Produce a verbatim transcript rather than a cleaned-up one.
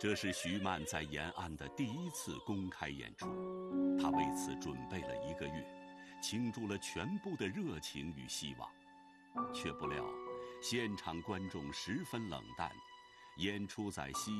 这是徐曼在延安的第一次公开演出，他为此准备了一个月，倾注了全部的热情与希望，却不料现场观众十分冷淡，演出在西